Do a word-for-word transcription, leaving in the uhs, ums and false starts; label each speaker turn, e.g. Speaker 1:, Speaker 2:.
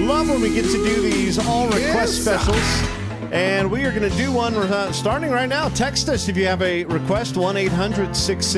Speaker 1: love when we get to do these all request
Speaker 2: Yes.
Speaker 1: specials. And we are going to do one uh, starting right now. Text us if you have a request, one eight hundred six six